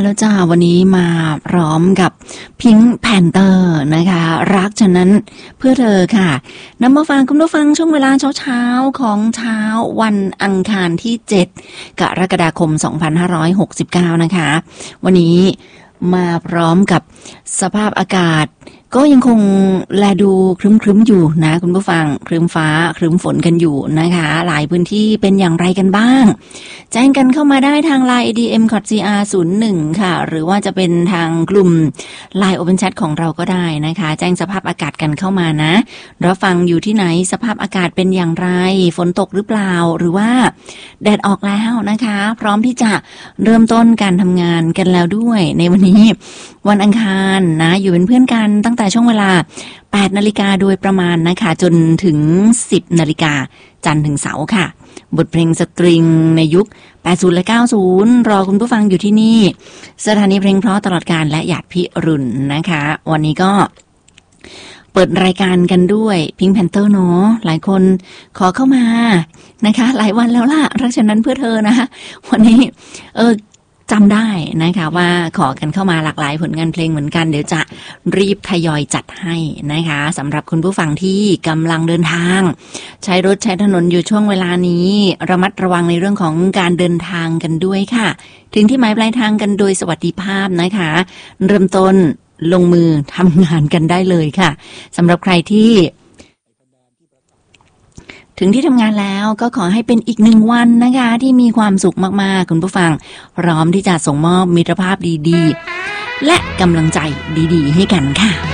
แล้วจ้าวันนี้มาพร้อมกับ Pink Panther นะคะรักฉะนั้นเพื่อเธอค่ะนำมาฟังคุณผู้ฟังช่วงเวลาเช้าๆของเช้าวันอังคารที่7กรกฎาคม2569นะคะวันนี้มาพร้อมกับสภาพอากาศก็ยังคงแลดูครึ้มๆอยู่นะคุณผู้ฟังครึ้มฟ้าครึ้มฝนกันอยู่นะคะหลายพื้นที่เป็นอย่างไรกันบ้างแจ้งกันเข้ามาได้ทาง LINE ADM-CR01 ค่ะหรือว่าจะเป็นทางกลุ่ม LINE Open Chat ของเราก็ได้นะคะแจ้งสภาพอากาศกันเข้ามานะรับฟังอยู่ที่ไหนสภาพอากาศเป็นอย่างไรฝนตกหรือเปล่าหรือว่าแดดออกแล้วนะคะพร้อมที่จะเริ่มต้นการทำงานกันแล้วด้วยในวันนี้วันอังคารนะอยู่เป็นเพื่อนกันตั้งแต่ช่วงเวลา 8 นาฬิกาโดยประมาณนะคะจนถึง 10 นาฬิกาจันทร์ถึงเสาร์ค่ะบทเพลงสตริงในยุค 80 และ 90 รอคุณผู้ฟังอยู่ที่นี่สถานีเพลงเพราะตลอดกาลและหยาดพิรุณนะคะวันนี้ก็เปิดรายการกันด้วย Pink Panther เนาะหลายคนขอเข้ามานะคะหลายวันแล้วล่ะรักฉะนั้นเพื่อเธอนะคะวันนี้จำได้นะคะว่าขอกันเข้ามาหลากหลายผลงานเพลงเหมือนกันเดี๋ยวจะรีบทยอยจัดให้นะคะสำหรับคุณผู้ฟังที่กำลังเดินทางใช้รถใช้ถนนอยู่ช่วงเวลานี้ระมัดระวังในเรื่องของการเดินทางกันด้วยค่ะถึงที่หมายปลายทางกันโดยสวัสดิภาพนะคะเริ่มต้นลงมือทำงานกันได้เลยค่ะสำหรับใครที่ถึงที่ทำงานแล้วก็ขอให้เป็นอีก1วันนะคะที่มีความสุขมากๆคุณผู้ฟังพร้อมที่จะส่งมอบมิตรภาพดีๆและกำลังใจดีๆให้กันค่ะ